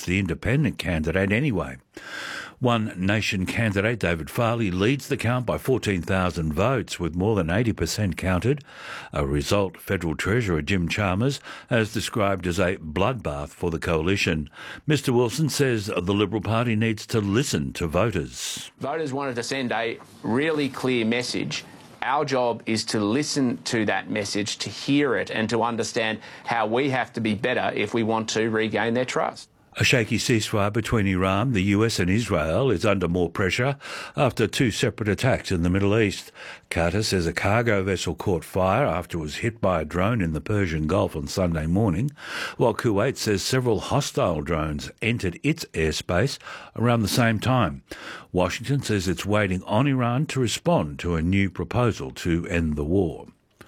the independent candidate anyway. One Nation candidate, David Farley, leads the count by 14,000 votes, with more than 80% counted, a result Federal Treasurer Jim Chalmers has described as a bloodbath for the coalition. Mr Wilson says the Liberal Party needs to listen to voters. Voters wanted to send a really clear message. Our job is to listen to that message, to hear it, and to understand how we have to be better if we want to regain their trust. A shaky ceasefire between Iran, the US and Israel is under more pressure after two separate attacks in the Middle East. Qatar says a cargo vessel caught fire after it was hit by a drone in the Persian Gulf on Sunday morning, while Kuwait says several hostile drones entered its airspace around the same time. Washington says it's waiting on Iran to respond to a new proposal to end the war.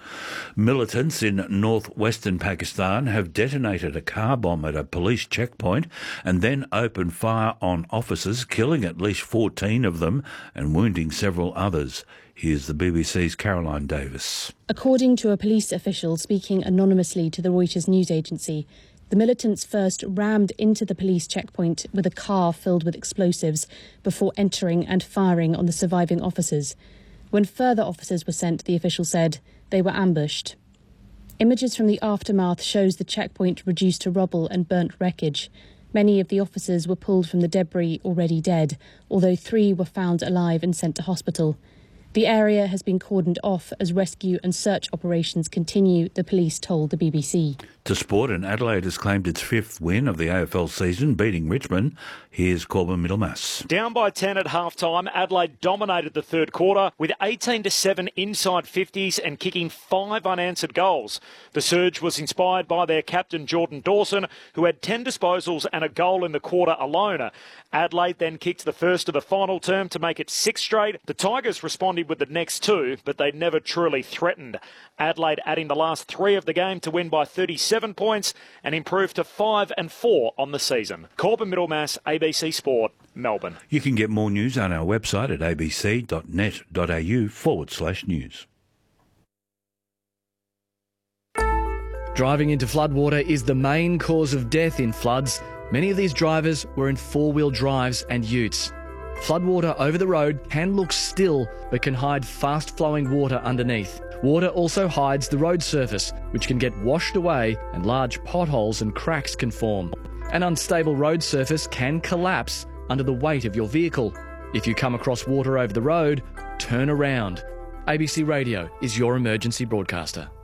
Militants in northwestern Pakistan have detonated a car bomb at a police checkpoint and then opened fire on officers, killing at least 14 of them and wounding several others. Here's the BBC's Caroline Davis. According to a police official speaking anonymously to the Reuters news agency, the militants first rammed into the police checkpoint with a car filled with explosives before entering and firing on the surviving officers. When further officers were sent, the official said, they were ambushed. Images from the aftermath shows the checkpoint reduced to rubble and burnt wreckage. Many of the officers were pulled from the debris already dead, although 3 were found alive and sent to hospital. The area has been cordoned off as rescue and search operations continue, the police told the BBC. To sport, and Adelaide has claimed its 5th win of the AFL season, beating Richmond. Here's Corbin Middlemass. Down by 10 at half-time, Adelaide dominated the third quarter with 18-7 inside 50s and kicking 5 unanswered goals. The surge was inspired by their captain Jordan Dawson, who had 10 disposals and a goal in the quarter alone. Adelaide then kicked the first of the final term to make it 6 straight. The Tigers responded with the next 2, but they never truly threatened. Adelaide adding the last 3 of the game to win by 37 points and improve to 5-4 on the season. Corbin Middlemass, ABC Sport, Melbourne. You can get more news on our website at abc.net.au/news. Driving into floodwater is the main cause of death in floods. Many of these drivers were in 4-wheel drives and utes. Floodwater over the road can look still, but can hide fast-flowing water underneath. Water also hides the road surface, which can get washed away and large potholes and cracks can form. An unstable road surface can collapse under the weight of your vehicle. If you come across water over the road, turn around. ABC Radio is your emergency broadcaster.